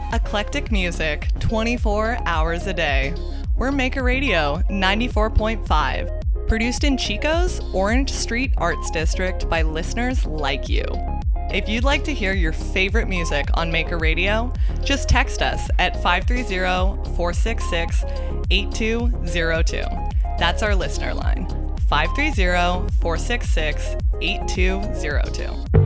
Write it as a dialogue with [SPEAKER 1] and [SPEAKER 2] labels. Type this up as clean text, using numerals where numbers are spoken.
[SPEAKER 1] Eclectic music 24 hours a day. We're Maker Radio 94.5, produced in Chico's Orange Street Arts District by listeners like you. If you'd like to hear your favorite music on Maker Radio, just text us at 530-466-8202. That's our listener line, 530-466-8202.